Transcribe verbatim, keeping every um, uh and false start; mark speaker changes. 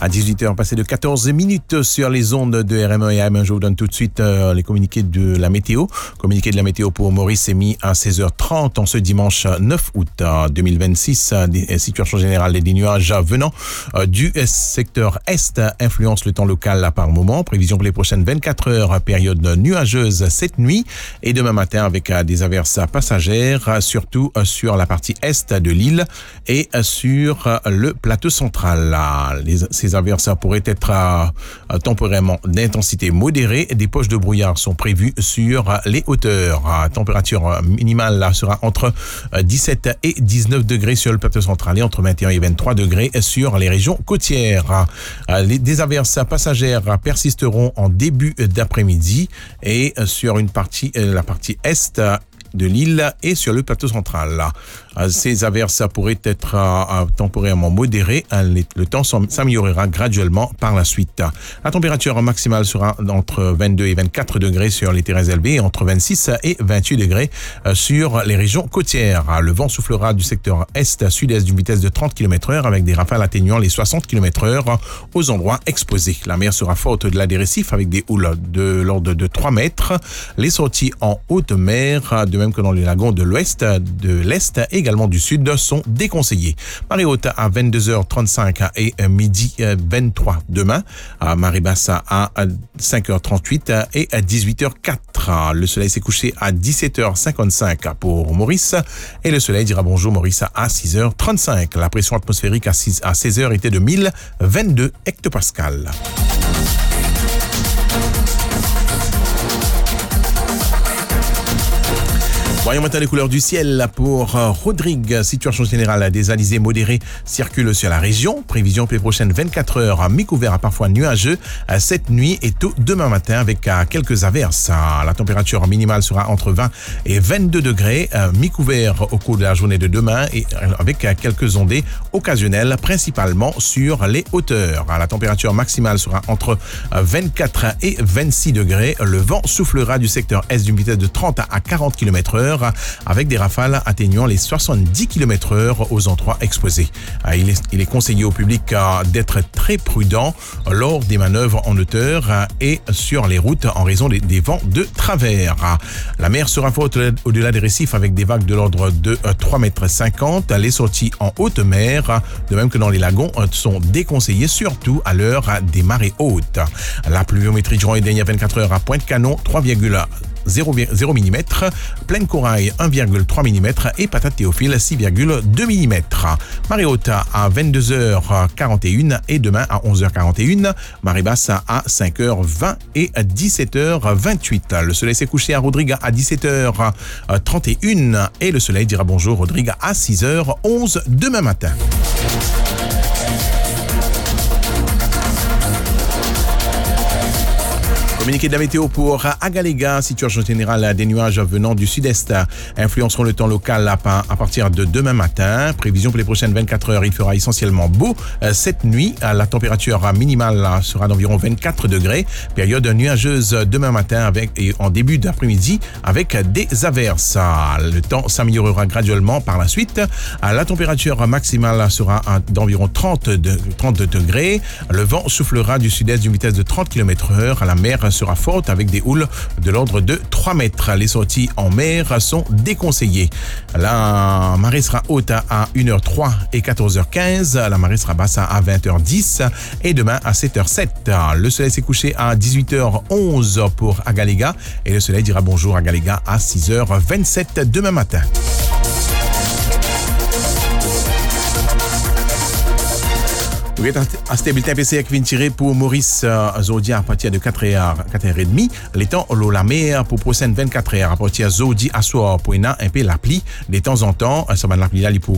Speaker 1: À dix-huit heures, passé de quatorze minutes sur les ondes de R M E et A M. Je vous donne tout de suite euh, les communiqués de la météo. Communiqué de la météo pour Maurice émis à seize heures trente en ce dimanche neuf août deux mille vingt-six. Des situations générales des nuages venant euh, du secteur Est influencent le temps local par moment. Prévision pour les prochaines vingt-quatre heures, période nuageuse cette nuit et demain matin avec euh, des averses passagères, surtout euh, sur la partie Est de l'île et euh, sur euh, le plateau central. Les, ces averses pourraient être euh, temporairement d'intensité modérée. Des poches de brouillard sont prévues sur les hauteurs. La température minimale là, sera entre dix-sept et dix-neuf degrés sur le plateau central et entre vingt et un et vingt-trois degrés sur les régions côtières. Les, des averses passagères persisteront en début d'après-midi et sur une partie, la partie est de l'île et sur le plateau central. Ces averses pourraient être euh, temporairement modérées. Le temps s'améliorera graduellement par la suite. La température maximale sera entre vingt-deux et vingt-quatre degrés sur les terrains élevés et entre vingt-six et vingt-huit degrés sur les régions côtières. Le vent soufflera du secteur est-sud-est d'une vitesse de trente kilomètres heure avec des rafales atteignant les soixante kilomètres heure aux endroits exposés. La mer sera forte au-delà des récifs avec des houles de l'ordre de trois mètres. Les sorties en haute mer, de même que dans les lagons de l'ouest, de l'est et également du sud, sont déconseillés. Marée haute à vingt-deux heures trente-cinq et midi vingt-trois demain. Marée basse à cinq heures trente-huit et à dix-huit heures quatre. Le soleil s'est couché à dix-sept heures cinquante-cinq pour Maurice et le soleil dira bonjour Maurice à six heures trente-cinq. La pression atmosphérique à seize heures était de mille vingt-deux hectopascales. Voyons maintenant les couleurs du ciel pour Rodrigue. Situation générale, des alizés modérés circulent sur la région. Prévision pour les prochaines vingt-quatre heures, mi-couvert à parfois nuageux cette nuit et tôt demain matin avec quelques averses. La température minimale sera entre vingt et vingt-deux degrés, mi-couvert au cours de la journée de demain et avec quelques ondées occasionnelles, principalement sur les hauteurs. La température maximale sera entre vingt-quatre et vingt-six degrés. Le vent soufflera du secteur est d'une vitesse de trente à quarante kilomètres heure avec des rafales atteignant les soixante-dix kilomètres heure aux endroits exposés. Il est, il est conseillé au public d'être très prudent lors des manœuvres en hauteur et sur les routes en raison des, des vents de travers. La mer sera forte au-delà des récifs avec des vagues de l'ordre de trois mètres cinquante. Les sorties en haute mer, de même que dans les lagons, sont déconseillées, surtout à l'heure des marées hautes. La pluviométrie durant les dernières vingt-quatre heures à Pointe-Canon, trois virgule zéro millimètres, Plaine Corail un virgule trois millimètres et Patate Théophile six virgule deux millimètres. Marée haute à vingt-deux heures quarante et une et demain à onze heures quarante et une. Marée basse à cinq heures vingt et à dix-sept heures vingt-huit. Le soleil s'est couché à Rodrigue à dix-sept heures trente et une et le soleil dira bonjour Rodrigue à six heures onze demain matin. Communiqué de la météo pour Agaléga. Situation générale, des nuages venant du sud-est influenceront le temps local à partir de demain matin. Prévision pour les prochaines vingt-quatre heures, il fera essentiellement beau cette nuit. La température minimale sera d'environ vingt-quatre degrés. Période nuageuse demain matin avec, et en début d'après-midi avec des averses. Le temps s'améliorera graduellement par la suite. La température maximale sera d'environ trente degrés. Le vent soufflera du sud-est d'une vitesse de trente kilomètres heure. La mer sera forte avec des houles de l'ordre de trois mètres. Les sorties en mer sont déconseillées. La marée sera haute à une heure trois et quatorze heures quinze. La marée sera basse à vingt heures dix et demain à sept heures sept. Le soleil s'est couché à dix-huit heures onze pour Agaléga et le soleil dira bonjour à Agaléga à six heures vingt-sept demain matin. Vous êtes à ce bulletin P C qui vient tirer pour Maurice euh, Zodi à partir de quatre heures trente. Les temps, la mer pour prochaine vingt-quatre heures à partir de Zodi à soir pour un peu l'appli. De temps en temps, ça va l'appli là pour